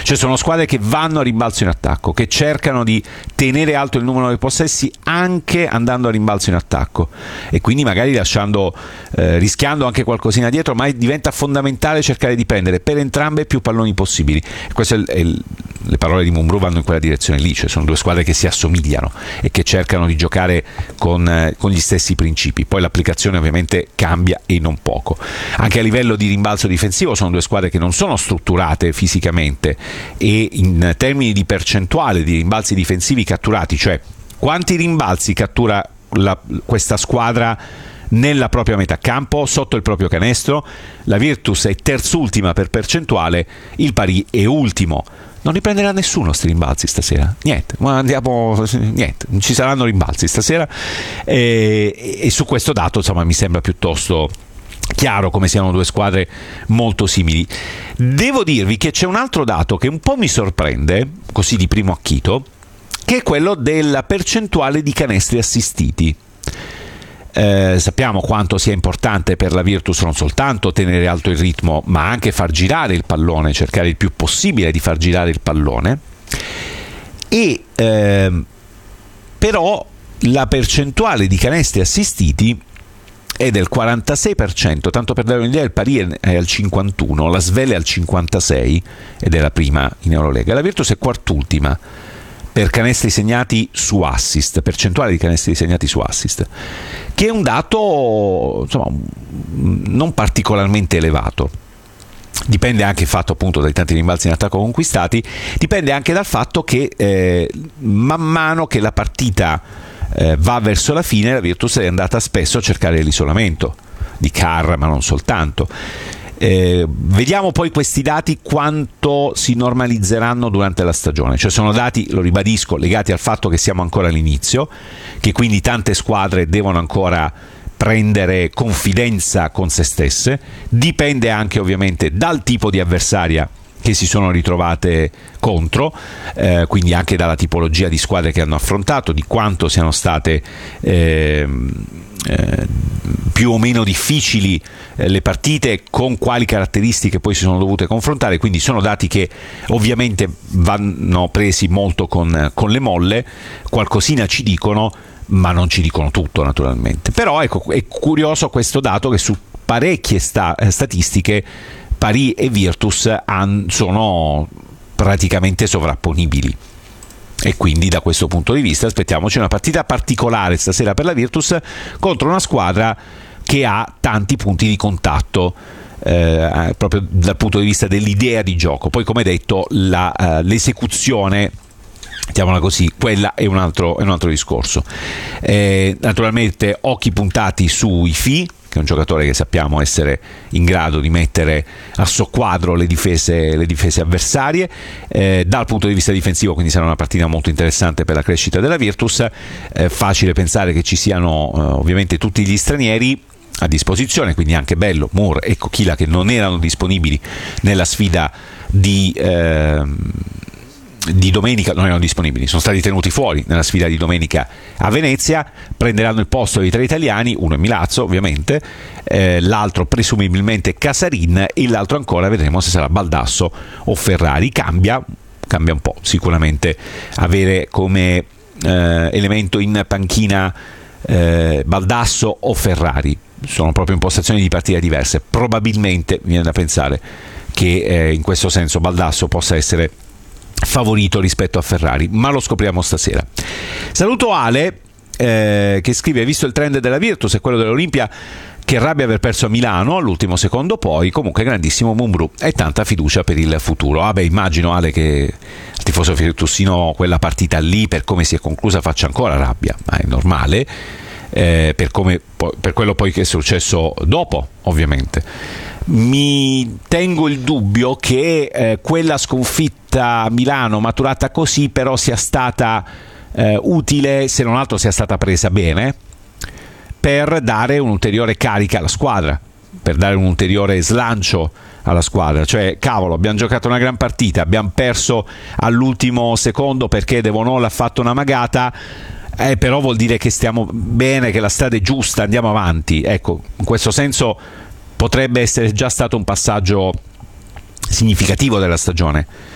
Cioè sono squadre che vanno a rimbalzo in attacco, che cercano di tenere alto il numero dei possessi anche andando a rimbalzo in attacco, e quindi magari rischiando anche qualcosina dietro, ma diventa fondamentale cercare di prendere per entrambe più palloni possibili. Queste le parole di Mumbrú vanno in quella direzione lì, cioè sono due squadre che si assomigliano e che cercano di giocare con gli stessi principi. Poi l'applicazione ovviamente cambia, e non poco. Anche a livello di rimbalzo difensivo sono due squadre che non sono strutturate fisicamente, e in termini di percentuale di rimbalzi difensivi catturati, cioè quanti rimbalzi cattura questa squadra nella propria metà campo, sotto il proprio canestro, la Virtus è terzultima per percentuale, il Paris è ultimo. Non riprenderà nessuno sti rimbalzi stasera, niente, non ci saranno rimbalzi stasera, e su questo dato insomma mi sembra piuttosto chiaro come siano due squadre molto simili. Devo dirvi che c'è un altro dato che un po' mi sorprende, così di primo acchito, che è quello della percentuale di canestri assistiti. Sappiamo quanto sia importante per la Virtus non soltanto tenere alto il ritmo, ma anche far girare il pallone, cercare il più possibile di far girare il pallone, e però la percentuale di canestri assistiti è del 46%, tanto per dare un'idea il Paris è al 51%, la Svel è al 56% ed è la prima in Eurolega. La Virtus è quartultima per canestri segnati su assist, percentuale di canestri segnati su assist, che è un dato insomma non particolarmente elevato. Dipende anche il fatto appunto dai tanti rimbalzi in attacco conquistati, dipende anche dal fatto che man mano che la partita va verso la fine, la Virtus è andata spesso a cercare l'isolamento di Carr, ma non soltanto. Vediamo poi questi dati quanto si normalizzeranno durante la stagione, cioè sono dati, lo ribadisco, legati al fatto che siamo ancora all'inizio, che quindi tante squadre devono ancora prendere confidenza con se stesse. Dipende anche ovviamente dal tipo di avversaria che si sono ritrovate contro, quindi anche dalla tipologia di squadre che hanno affrontato, di quanto siano state più o meno difficili le partite, con quali caratteristiche poi si sono dovute confrontare. Quindi sono dati che ovviamente vanno presi molto con le molle, qualcosina ci dicono, ma non ci dicono tutto naturalmente. Però ecco, è curioso questo dato che su parecchie statistiche Paris e Virtus sono praticamente sovrapponibili, e quindi da questo punto di vista aspettiamoci una partita particolare stasera per la Virtus contro una squadra che ha tanti punti di contatto proprio dal punto di vista dell'idea di gioco. Poi, come detto, l'esecuzione, mettiamola così, quella è un altro discorso. Naturalmente occhi puntati su Ifi, che è un giocatore che sappiamo essere in grado di mettere a soqquadro le difese avversarie. Dal punto di vista difensivo quindi sarà una partita molto interessante per la crescita della Virtus. Facile pensare che ci siano ovviamente tutti gli stranieri a disposizione, quindi anche Bello, Moore e Coquila, che non erano disponibili nella sfida di domenica, non erano disponibili, sono stati tenuti fuori nella sfida di domenica a Venezia. Prenderanno il posto dei tre italiani, uno è Milazzo ovviamente, l'altro presumibilmente Casarin, e l'altro ancora vedremo se sarà Baldasso o Ferrari. Cambia un po' sicuramente avere come elemento in panchina Baldasso o Ferrari. Sono proprio impostazioni di partita diverse. Probabilmente mi viene da pensare che in questo senso Baldasso possa essere favorito rispetto a Ferrari, ma lo scopriamo stasera. Saluto Ale che scrive: visto il trend della Virtus e quello dell'Olimpia, che rabbia aver perso a Milano all'ultimo secondo, poi comunque grandissimo Mumbrú e tanta fiducia per il futuro. Immagino Ale che il tifoso virtusino quella partita lì, per come si è conclusa, faccia ancora rabbia, ma è normale, per quello poi che è successo dopo ovviamente. Mi tengo il dubbio che quella sconfitta a Milano maturata così però sia stata utile, se non altro sia stata presa bene, per dare un'ulteriore carica alla squadra, per dare un ulteriore slancio alla squadra. Cioè, cavolo, abbiamo giocato una gran partita, abbiamo perso all'ultimo secondo perché De Vonol ha fatto una magata, però vuol dire che stiamo bene, che la strada è giusta, andiamo avanti. Ecco, in questo senso potrebbe essere già stato un passaggio significativo della stagione